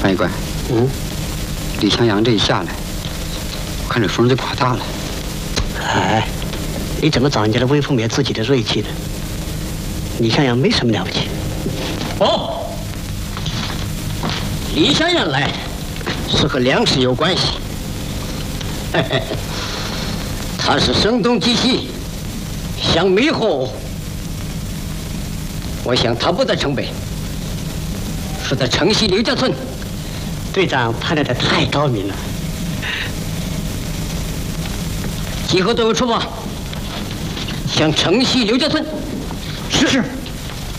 翻译官，李向阳这一下来，我看这风就垮大了。 哎，你怎么找人家的威风灭自己的锐气的？李向阳没什么了不起。 哦，李向阳来是和粮食有关系。嘿嘿，他是声东击西，想迷惑我。我想他不在城北，是在城西刘家村。 队长判断的太高明了。 集合队伍出发，向城西刘家村。 是。